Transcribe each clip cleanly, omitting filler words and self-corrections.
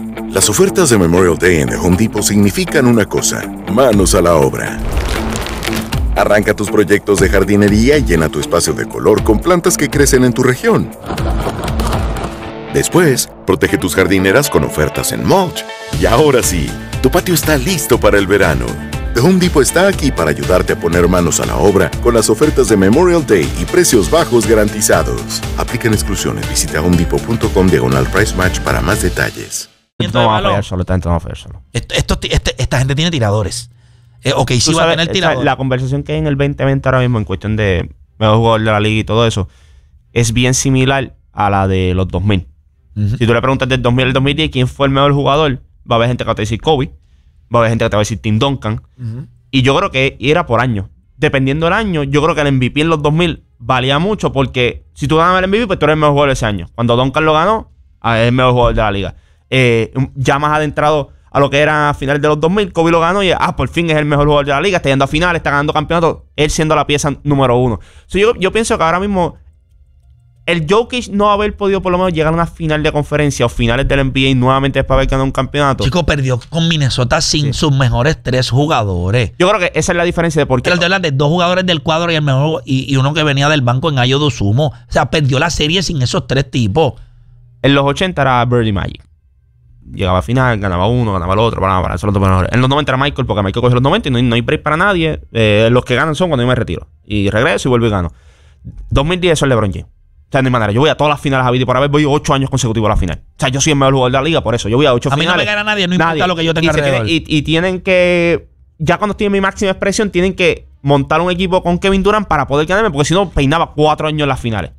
Las ofertas de Memorial Day en The Home Depot significan una cosa: manos a la obra. Arranca tus proyectos de jardinería y llena tu espacio de color con plantas que crecen en tu región. Después, protege tus jardineras con ofertas en mulch. Y ahora sí, tu patio está listo para el verano. The Home Depot está aquí para ayudarte a poner manos a la obra con las ofertas de Memorial Day y precios bajos garantizados. Aplican exclusiones. Visita homedepot.com/price match para más detalles. No va a fallar solo, no va a fallar solo. Esta gente tiene tiradores. Ok, sí va a tener tiradores. La conversación que hay en el 2020 ahora mismo en cuestión de mejor jugador de la liga y todo eso es bien similar a la de los 2000. Si tú le preguntas del 2000 al 2010 quién fue el mejor jugador, va a haber gente que va a decir Kobe, va a haber gente que te va a decir Tim Duncan. Y yo creo que era por año. Dependiendo del año, yo creo que el MVP en los 2000 valía mucho porque si tú ganabas el MVP, pues tú eres el mejor jugador de ese año. Cuando Duncan lo ganó, es el mejor jugador de la liga. Ya más adentrado a lo que era a finales de los 2000, Kobe lo ganó y por fin es el mejor jugador de la liga. Está yendo a finales, está ganando campeonatos, él siendo la pieza número 1. Yo pienso que ahora mismo el Jokic no haber podido por lo menos llegar a una final de conferencia o finales del NBA nuevamente después de haber ganado un campeonato. Chico, perdió con Minnesota sin sus mejores 3 jugadores. Yo creo que esa es la diferencia de por qué. Pero te hablas de 2 jugadores del cuadro y el mejor y uno que venía del banco en Ayo Dosunmu. O sea, perdió la serie sin esos 3 tipos. En los 80 era Bird Magic. Llegaba a final, ganaba uno, ganaba el otro, para eso los dos mejores. En los 90 era Michael, porque Michael cogió los 90 y no hay break para nadie. Los que ganan son cuando yo me retiro. Y regreso y vuelvo y gano. 2010 eso es LeBron James. O sea, de manera, yo voy a todas las finales a vida y por haber, voy 8 años consecutivos a la final. O sea, yo soy el mejor jugador de la liga, por eso. Yo voy a 8 finales. A mí no me gana nadie, no importa lo que yo tenga alrededor. Y tienen que, ya cuando estoy en mi máxima expresión, tienen que montar un equipo con Kevin Durant para poder ganarme, porque si no, peinaba 4 años en las finales.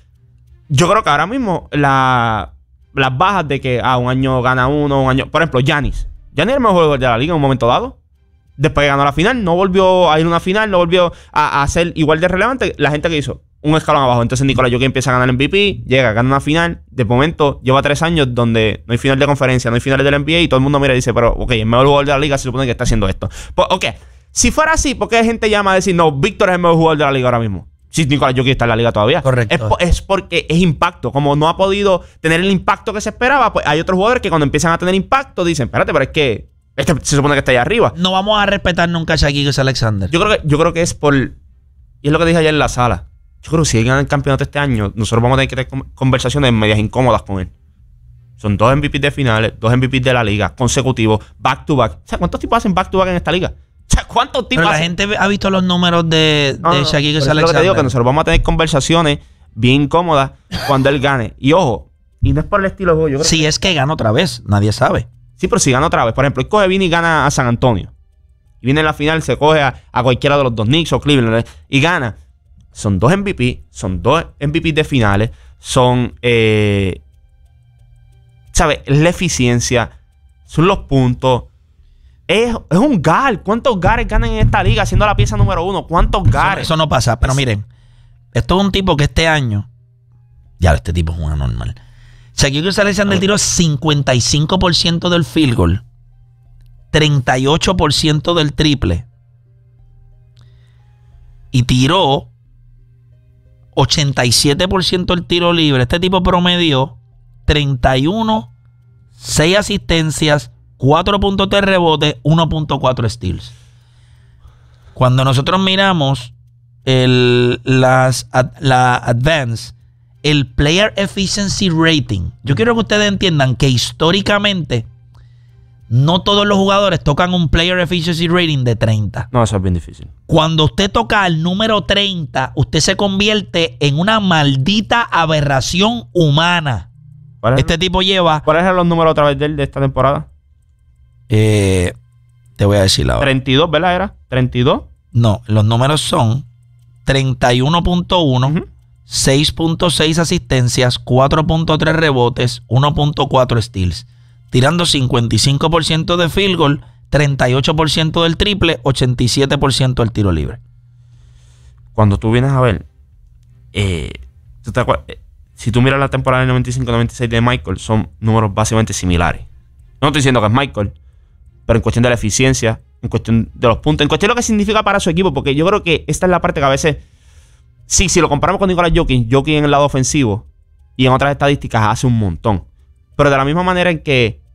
Yo creo que ahora mismo las bajas de que un año gana uno, un año... Por ejemplo, Giannis. Giannis es el mejor jugador de la liga en un momento dado. Después que ganó la final, no volvió a ir a una final, no volvió a ser igual de relevante. La gente que hizo un escalón abajo. Entonces Nikola Jokic empieza a ganar el MVP, llega, gana una final. De momento lleva 3 años donde no hay final de conferencia, no hay finales del NBA y todo el mundo mira y dice, pero ok, el mejor jugador de la liga se supone que está haciendo esto. Pues, ok, si fuera así, ¿por qué gente llama a decir, no, Víctor es el mejor jugador de la liga ahora mismo? Si Nikola Jokic está en la liga todavía. Correcto. Es porque es impacto. Como no ha podido tener el impacto que se esperaba, pues hay otros jugadores que cuando empiezan a tener impacto dicen, espérate, pero es que se supone que está allá arriba. No vamos a respetar nunca a Shaquille Alexander. Yo creo que es por... Y es lo que dije ayer en la sala. Yo creo que si él gana el campeonato este año, nosotros vamos a tener que tener conversaciones medias incómodas con él. Son 2 MVP de finales, 2 MVP de la liga, consecutivos, back to back. O sea, ¿cuántos tipos hacen back to back en esta liga? O sea, ¿cuántos tipos Pero la gente ha visto los números de Shaquille Alexander. Es lo que te digo, que nosotros vamos a tener conversaciones bien incómodas cuando él gane. Y ojo, y no es por el estilo de juego. Yo creo si es que gana otra vez, nadie sabe. Sí, pero si gana otra vez. Por ejemplo, él coge, viene y gana a San Antonio. Y viene en la final, se coge a cualquiera de los 2 Knicks o Cleveland y gana. Son 2 MVP, son 2 MVP de finales, son, ¿sabes? La eficiencia, son los puntos. Es un GAR. ¿Cuántos GARs ganan en esta liga siendo la pieza número 1? ¿Cuántos GARs? Eso no pasa. Pero miren, esto es un tipo que este año... Ya, este tipo es un anormal. Shaquille Alexander tiró 55% del field goal, 38% del triple y tiró 87% el tiro libre. Este tipo promedió 31, 6 asistencias, 4.3 rebotes, 1.4 steals. Cuando nosotros miramos la Advance, el Player Efficiency Rating, yo quiero que ustedes entiendan que históricamente no todos los jugadores tocan un Player Efficiency Rating de 30. No, eso es bien difícil. Cuando usted toca el número 30, usted se convierte en una maldita aberración humana. Este tipo lleva... ¿Cuáles eran los números otra vez de esta temporada? Te voy a decir ahora. 32, ¿verdad? ¿Era? ¿32? No, los números son 31.1, 6.6 asistencias, 4.3 rebotes, 1.4 steals. Tirando 55% de field goal, 38% del triple, 87% del tiro libre. Cuando tú vienes a ver, si tú miras la temporada del 95-96 de Michael, son números básicamente similares. No estoy diciendo que es Michael, pero en cuestión de la eficiencia, en cuestión de los puntos, en cuestión de lo que significa para su equipo, porque yo creo que esta es la parte que a veces, sí, si lo comparamos con Nikola Jokic en el lado ofensivo y en otras estadísticas hace un montón. Pero de la misma manera en que